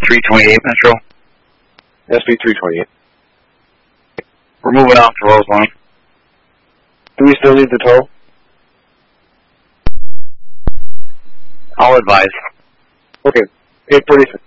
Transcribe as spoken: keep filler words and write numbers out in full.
three twenty-eight Metro. S B three twenty-eight. We're moving off to Roseline. Do we still need the tow? I'll advise. Okay. Hey, pretty